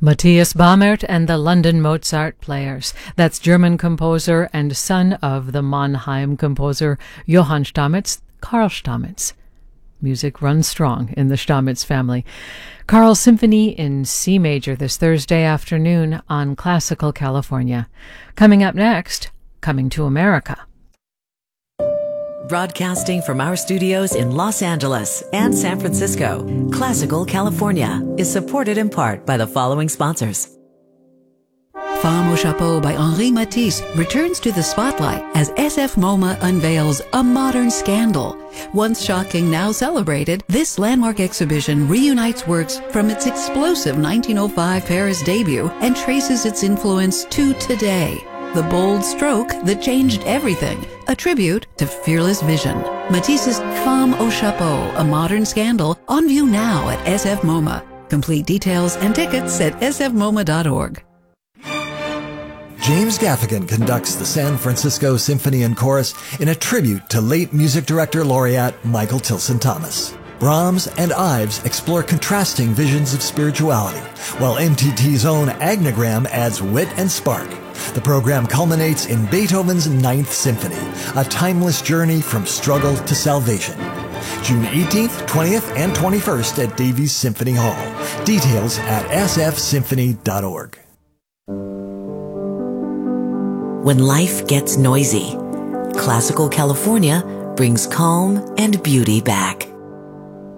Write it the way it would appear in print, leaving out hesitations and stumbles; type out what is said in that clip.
Matthias Baumert and the London Mozart Players. That's German composer and son of the Mannheim composer Johann Stamitz, Karl Stamitz. Music runs strong in the Stamitz family. Karl Symphony in C major this Thursday afternoon on Classical California. Coming up next, Coming to America. Broadcasting from our studios in Los Angeles and San Francisco, Classical California is supported in part by the following sponsors. Femme au Chapeau by Henri Matisse returns to the spotlight as SF MoMA unveils A Modern Scandal. Once shocking, now celebrated, this landmark exhibition reunites works from its explosive 1905 Paris debut and traces its influence to today. The bold stroke that changed everything, a tribute to fearless vision. Matisse's Femme au Chapeau, A Modern Scandal, on view now at SF MoMA. Complete details and tickets at sfmoma.org. James Gaffigan conducts the San Francisco Symphony and Chorus in a tribute to late music director laureate Michael Tilson Thomas. Brahms and Ives explore contrasting visions of spirituality, while MTT's own Agnogram adds wit and spark. The program culminates in Beethoven's Ninth Symphony, a timeless journey from struggle to salvation. June 18th, 20th, and 21st at Davies Symphony Hall. Details at sfsymphony.org. When life gets noisy, Classical California brings calm and beauty back.